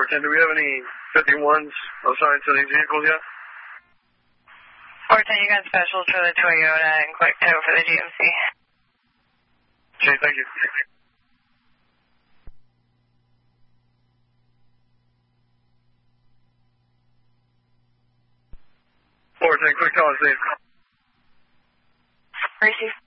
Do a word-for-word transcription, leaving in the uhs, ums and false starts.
ten, do we have any fifty-ones assigned to these vehicles yet? four ten, you got specials for the Toyota and quick tow for the G M C. Okay, thank you. four ten, quick call, Steve. Receive.